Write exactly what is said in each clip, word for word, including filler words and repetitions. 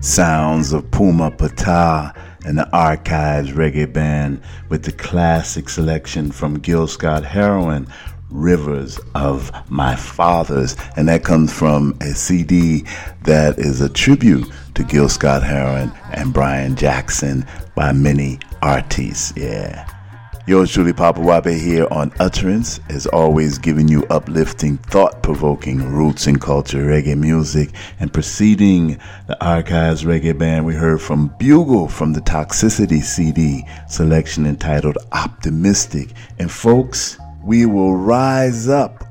Sounds of Puma Patah and the Archives Reggae Band with the classic selection from Gil Scott-Heron, Rivers of My Fathers. And that comes from a C D that is a tribute to Gil Scott-Heron and Brian Jackson by many artists. Yeah. Yours truly, Papa Wabe, here on Utterance, as always giving you uplifting, thought-provoking roots and culture reggae music. And preceding the Archives Reggae Band, we heard from Bugle from the Toxicity C D selection entitled Optimistic. And folks, we will rise up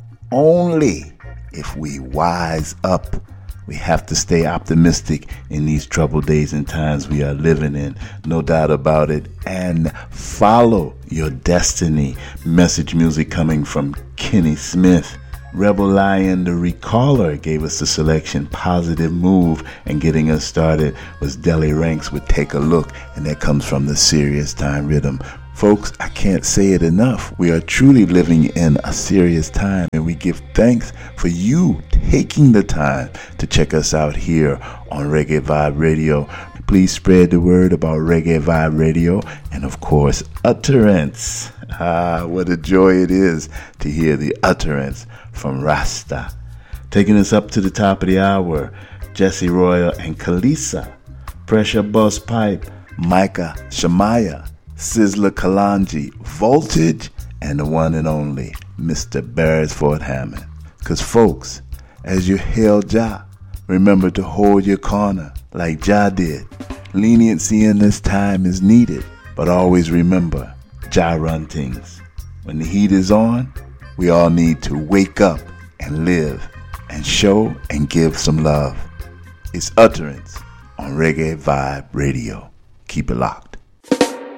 only if we wise up. We have to stay optimistic in these troubled days and times we are living in, no doubt about it, and follow your destiny. Message music coming from Kenny Smith. Rebel Lion, the Recaller, gave us the selection Positive Move, and getting us started was Deli Ranks with Take a Look, and that comes from the Serious Time Rhythm. Folks, I can't say it enough. We are truly living in a serious time, and we give thanks for you taking the time to check us out here on Reggae Vibe Radio. Please spread the word about Reggae Vibe Radio and, of course, Utterance. Ah, what a joy it is to hear the utterance from Rasta. Taking us up to the top of the hour, Jesse Royal and Kalisa, Pressure Bus Pipe, Micah Shamaya, Sizzler Kalanji, Voltage, and the one and only Mister Beresford Hammond. Because folks, as you hail Jah, remember to hold your corner like Jah did. Leniency in this time is needed, but always remember, Jah run things. When the heat is on, we all need to wake up and live and show and give some love. It's Utterance on Reggae Vibe Radio. Keep it locked.